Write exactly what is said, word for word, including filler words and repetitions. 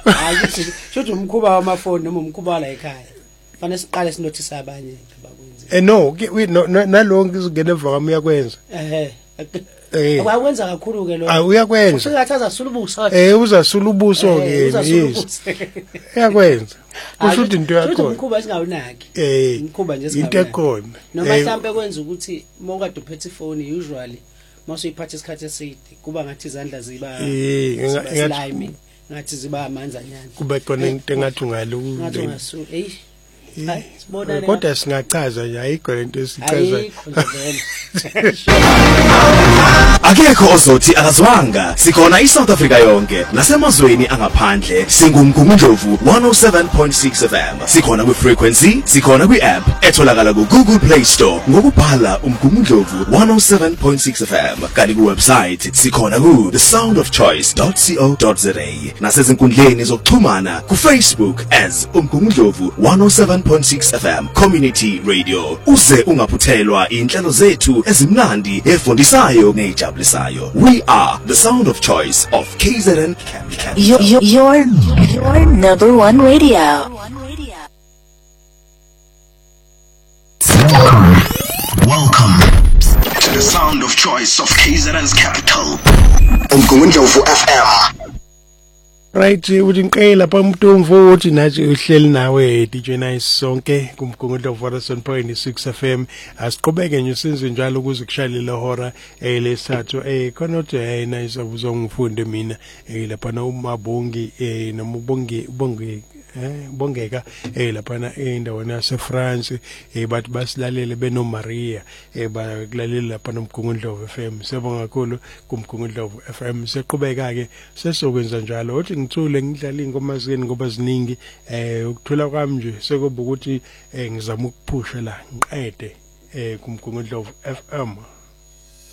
hayi shothi umkhuba wamafoni noma umkhuba la ekhaya fanele siqale sinothisa abanye abakwenzi eh no nalonke izingene emva kwami uyakwenza eh akwenza kakhulu ke lo ah uyakwenza usengathaza sulubuso eh uzasula ubuso ke yes uyakwenza kusho into yakho umkhuba singawunaki umkhuba nje into ekhona noma mhlambe kwenza ukuthi mawukade uphethe ifoni usually mawusuyiphatha isikhathi eside kuba ngathi izandla ziba slimy ngathi ziba amanzanyana kuba khona into engathi ungaluku ngathi ungasu hey sibona kodwa singachaza nje ayikho lento esichaza akekho ozothi akazwanga sikhona iSouth Africa yonke nasemazweni angaphandle singumgungundlovu one oh seven point six F M sikhona ku frequency sikhona ku app etholakala ku Google Play Store ngokubhala umgungundlovu one oh seven point six F M kanti ku website sikhona ku the sound of choice dot co dot za nasezinkundleni zokuxhumana ku Facebook as umgungundlovu one oh seven point six F M Community Radio uze ungaphuthelwa inhlelo zethu ezimnandi efundisayo nejabulisayo. We are the sound of choice of K Z N Capital. Your, your, your, your number one radio. Welcome to the sound of choice of K Z N's capital. Umgungundlovu F M. Right, uthi ngicela lapha uMntomvu uthi nathi uhleli nawe D J Nice sonke kumgungundlovu one oh seven point six F M asiqhubeke nje senze njalo ukuze kushayile lehora elesathu eh khona uthi hey Nice abuzongifunde mina eh lapha na umabongi eh nomubongi bongi eh bongeka eh lapha na endaweni yase France eh bathi basilalele beno Maria eh bakulalela lapha nomgungundlovu F M sebonga kakhulu kumgungundlovu F M seqhubeka ke sesokwenza njalo uthi ngithule ngidlala ingoma zini ngoba ziningi eh ukuthula kwami nje sekuba ukuthi ngizama ukuphusha la ngiqede eh kumgungundlovu F M